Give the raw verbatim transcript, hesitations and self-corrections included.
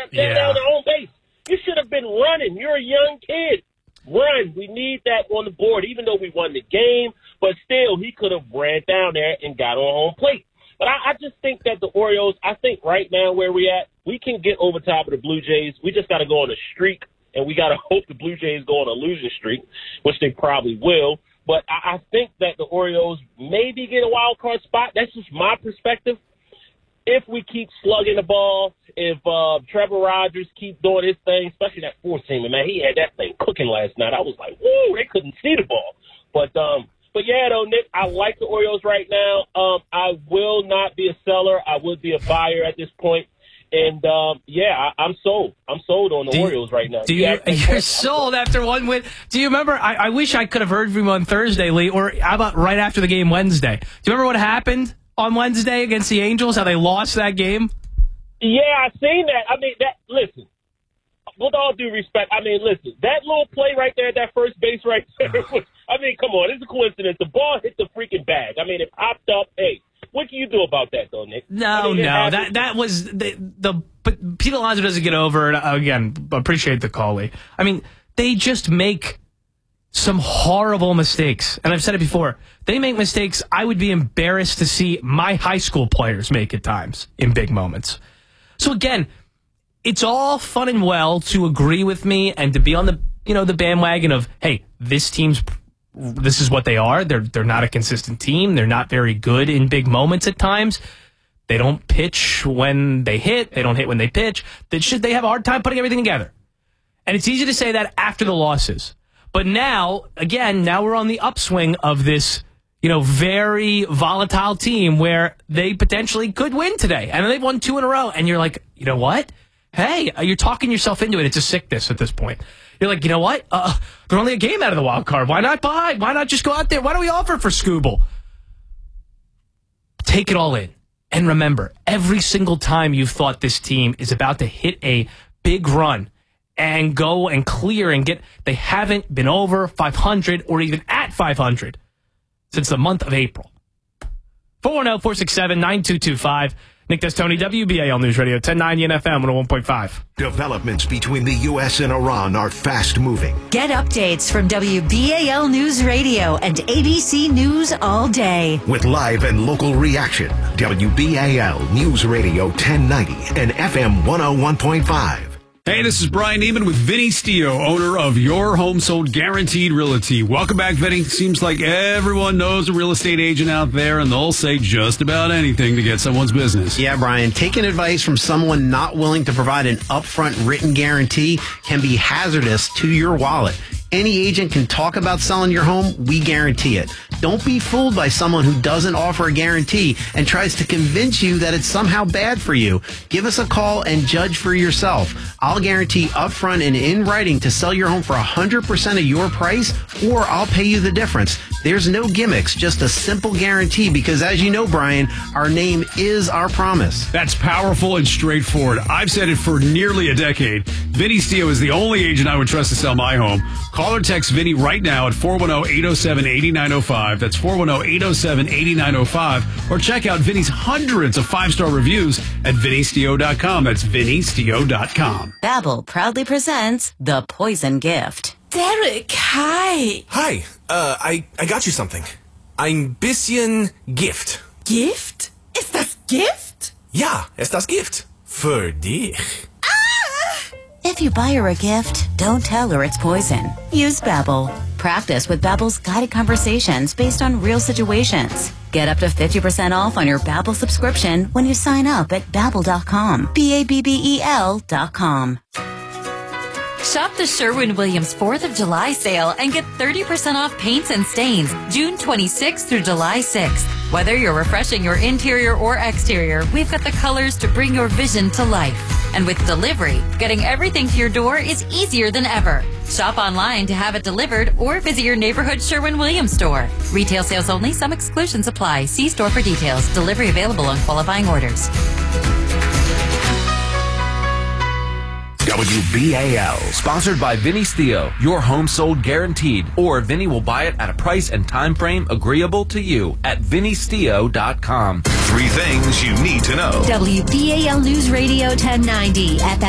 touchdown Yeah. down to home base. You should have been running. You're a young kid. Run. We need that on the board, even though we won the game. But still, he could have ran down there and got on home plate. But I, I just think that the Orioles, I think right now where we at, we can get over top of the Blue Jays. We just got to go on a streak, and we got to hope the Blue Jays go on a losing streak, which they probably will. But I, I think that the Orioles maybe get a wild card spot. That's just my perspective. If we keep slugging the ball, if uh, Trevor Rogers keep doing his thing, especially that fourth teamer, man, he had that thing cooking last night. I was like, woo, they couldn't see the ball. But um, but yeah, though, Nick, I like the Orioles right now. Um, I will not be a seller. I would be a buyer at this point. And, um, yeah, I, I'm sold. I'm sold on the do Orioles you, right now. Do you, yeah, you're sold after one win. Do you remember? I, I wish I could have heard from you on Thursday, Lee, or how about right after the game Wednesday? Do you remember what happened on Wednesday against the Angels, how they lost that game? Yeah, I seen that. I mean, that. Listen, with all due respect, I mean, listen, that little play right there, that first base right there, was, I mean, come on, it's a coincidence. The ball hit the freaking bag. I mean, it popped up. Hey, what can you do about that, though, Nick? No, I mean, no, that that was the the. But Pete Alonso doesn't get over it. Again, appreciate the call, Lee. I mean, they just make some horrible mistakes, and I've said it before. They make mistakes I would be embarrassed to see my high school players make at times in big moments. So again, it's all fun and well to agree with me and to be on the you know the bandwagon of, hey, this team's this is what they are. They're they're not a consistent team. They're not very good in big moments at times. They don't pitch when they hit. They don't hit when they pitch. They should they have a hard time putting everything together. And it's easy to say that after the losses. But now, again, now we're on the upswing of this, you know, very volatile team where they potentially could win today. And they've won two in a row. And you're like, you know what? Hey, you're talking yourself into it. It's a sickness at this point. You're like, you know what? Uh, they're only a game out of the wild card. Why not buy? Why not just go out there? Why don't we offer for Scooble? Take it all in. And remember, every single time you've thought this team is about to hit a big run and go and clear and get, they haven't been over five hundred or even at five hundred since the month of April. four one zero, four six seven, nine two two five. Nick D'Antoni, W B A L News Radio, ten ninety N F M, one oh one point five. Developments between the U S and Iran are fast-moving. Get updates from W B A L News Radio and A B C News all day. With live and local reaction, W B A L News Radio ten ninety and F M one oh one point five. Hey, this is Brian Neiman with Vinny Stio, owner of Your Home Sold Guaranteed Realty. Welcome back, Vinny. Seems like everyone knows a real estate agent out there, and they'll say just about anything to get someone's business. Yeah, Brian, taking advice from someone not willing to provide an upfront written guarantee can be hazardous to your wallet. Any agent can talk about selling your home. We guarantee it. Don't be fooled by someone who doesn't offer a guarantee and tries to convince you that it's somehow bad for you. Give us a call and judge for yourself. I'll guarantee upfront and in writing to sell your home for one hundred percent of your price, or I'll pay you the difference. There's no gimmicks, just a simple guarantee because, as you know, Brian, our name is our promise. That's powerful and straightforward. I've said it for nearly a decade. Vinny Stio is the only agent I would trust to sell my home. Call or text Vinny right now at four one zero, eight zero seven, eight nine zero five. That's four one zero, eight zero seven, eight nine zero five. Or check out Vinny's hundreds of five-star reviews at vinny stio dot com. That's vinny stio dot com. Babbel proudly presents The Poison Gift. Derek, hi. Hi, uh, I, I got you something. Ein bisschen Gift. Gift? Ist das Gift? Ja, ist das Gift. Für dich. If you buy her a gift, don't tell her it's poison. Use Babbel. Practice with Babbel's guided conversations based on real situations. Get up to fifty percent off on your Babbel subscription when you sign up at babbel dot com. B A B B E L dot com. Shop the Sherwin-Williams fourth of July sale and get thirty percent off paints and stains June twenty-sixth through July sixth. Whether you're refreshing your interior or exterior, we've got the colors to bring your vision to life. And with delivery, getting everything to your door is easier than ever. Shop online to have it delivered or visit your neighborhood Sherwin-Williams store. Retail sales only. Some exclusions apply. See store for details. Delivery available on qualifying orders. W B A L. Sponsored by Vinny Stio. Your home sold guaranteed, or Vinny will buy it at a price and time frame agreeable to you at vinny stio dot com. Three things you need to know. W B A L News Radio ten ninety.